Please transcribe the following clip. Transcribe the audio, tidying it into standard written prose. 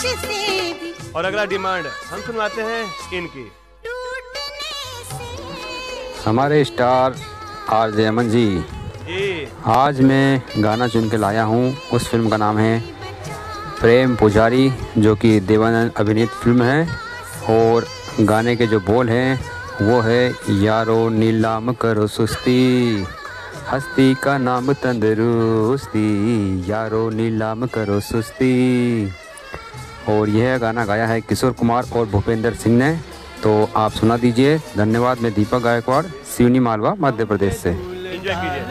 और अगला डिमांड हम सुनवाते हैं इनकी। हमारे स्टार आरजे अमन जी, आज मैं गाना चुन के लाया हूँ। उस फिल्म का नाम है प्रेम पुजारी, जो कि देवानंद अभिनीत फिल्म है। और गाने के जो बोल हैं वो है, यारो नीलाम करो सुस्ती, हस्ती का नाम तंदुरुस्ती, यारो नीलाम करो सुस्ती। और यह गाना गाया है किशोर कुमार और भूपेंद्र सिंह ने। तो आप सुना दीजिए। धन्यवाद। मैं दीपक गायकवाड़, सिवनी मालवा, मध्य प्रदेश से। एंजॉय कीजिए।